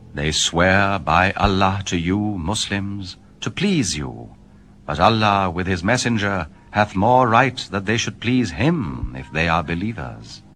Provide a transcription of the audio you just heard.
They swear by Allah to you, Muslims, to please you. But Allah with His Messenger hath more right that they should please Him if they are believers.